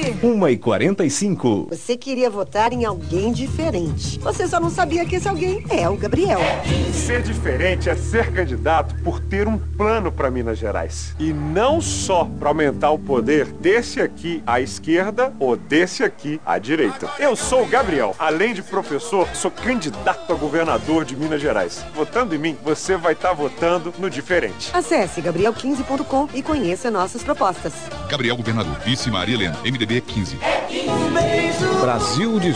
1h45. Você queria votar em alguém diferente. Você só não sabia que esse alguém é o Gabriel. Ser diferente é ser candidato por ter um plano para Minas Gerais. E não só para aumentar o poder desse aqui à esquerda ou desse aqui à direita. Eu sou o Gabriel. Além de professor, sou candidato a governador de Minas Gerais. Votando em mim, você vai estar votando no diferente. Acesse gabriel15.com e conheça nossas propostas. Gabriel Governador, vice Maria Helena, MDB 15. Brasil de